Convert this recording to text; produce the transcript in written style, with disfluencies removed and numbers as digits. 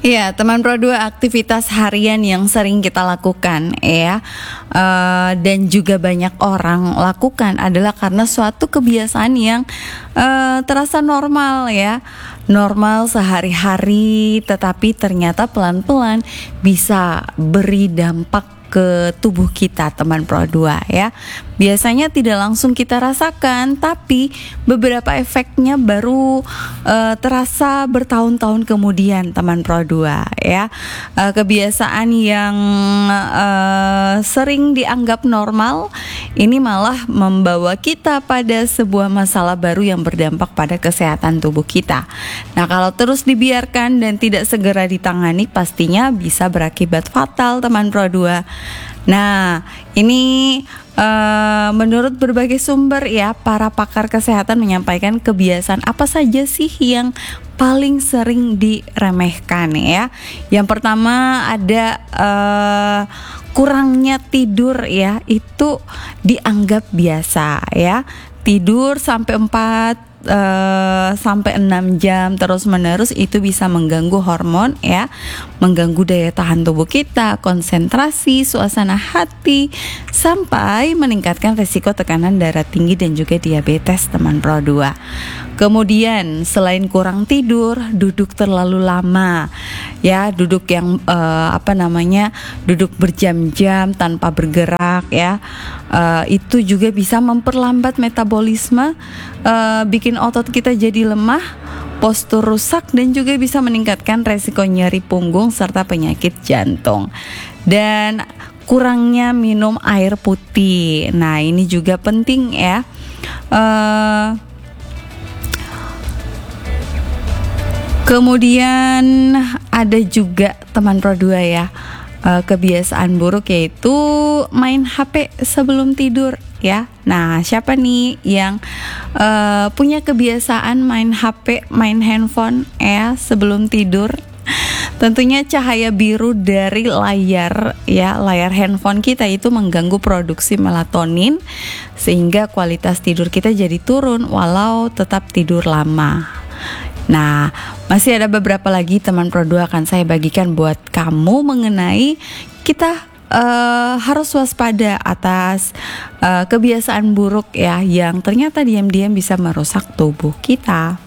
Ya, teman Pro 2, aktivitas harian yang sering kita lakukan ya, dan juga banyak orang lakukan adalah karena suatu kebiasaan yang terasa normal ya, normal sehari-hari, tetapi ternyata pelan-pelan bisa beri dampak ke tubuh kita, teman Pro 2 ya. Biasanya tidak langsung kita rasakan, tapi beberapa efeknya baru terasa bertahun-tahun kemudian, teman Pro 2 ya. Kebiasaan yang sering dianggap normal ini malah membawa kita pada sebuah masalah baru yang berdampak pada kesehatan tubuh kita. Nah, kalau terus dibiarkan dan tidak segera ditangani, pastinya bisa berakibat fatal, teman Pro 2. Nah, ini menurut berbagai sumber ya, para pakar kesehatan menyampaikan kebiasaan apa saja sih yang paling sering diremehkan ya. Yang pertama ada kurangnya tidur ya, itu dianggap biasa ya. Tidur sampai 4 sampai 6 jam terus menerus itu bisa mengganggu hormon ya, mengganggu daya tahan tubuh kita, konsentrasi, suasana hati, sampai meningkatkan resiko tekanan darah tinggi dan juga diabetes, teman Pro 2. Kemudian selain kurang tidur, duduk terlalu lama ya, duduk yang duduk berjam-jam tanpa bergerak ya, itu juga bisa memperlambat metabolisme, bikin otot kita jadi lemah, postur rusak, dan juga bisa meningkatkan resiko nyeri punggung serta penyakit jantung. Dan kurangnya minum air putih, nah ini juga penting ya. Kemudian ada juga, teman Pro 2 ya, kebiasaan buruk yaitu main HP sebelum tidur ya. Nah, siapa nih yang punya kebiasaan main HP, main handphone ya sebelum tidur? Tentunya cahaya biru dari layar handphone kita itu mengganggu produksi melatonin, sehingga kualitas tidur kita jadi turun walau tetap tidur lama. Nah, masih ada beberapa lagi, teman Pro 2 akan saya bagikan buat kamu mengenai kita harus waspada atas kebiasaan buruk ya, yang ternyata diam-diam bisa merusak tubuh kita.